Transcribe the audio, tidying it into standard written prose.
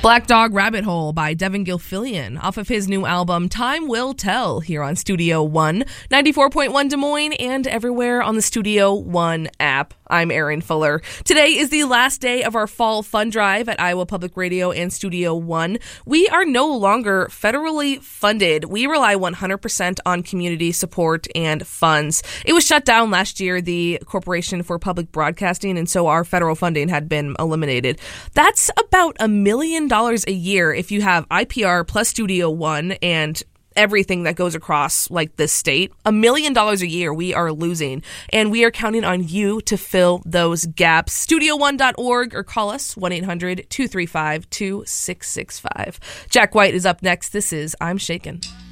Black Dog Rabbit Hole by Devin Gilfillian off of his new album Time Will Tell here on Studio One, 94.1 Des Moines, and everywhere on the Studio One app. I'm Erin Fuller. Today is the last day of our fall fund drive at Iowa Public Radio and Studio One. We are no longer federally funded. We rely 100% on community support and funds. It was shut down last year, the Corporation for Public Broadcasting, and so our federal funding had been eliminated. That's about $1 million a year if you have IPR plus Studio One and everything that goes across like this state. $1 million a year we are losing, and we are counting on you to fill those gaps. Studio1.org or call us 1-800-235-2665. Jack White is up next. This is I'm Shaken.